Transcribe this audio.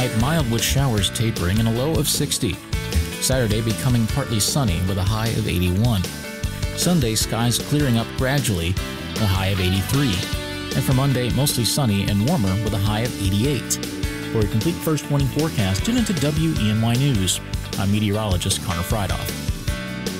tonight, mild with showers tapering and a low of 60. Saturday becoming partly sunny with a high of 81. Sunday, skies clearing up gradually, a high of 83. And for Monday, mostly sunny and warmer with a high of 88. For a complete first warning forecast, tune into WENY News. I'm meteorologist Connor Friedhoff.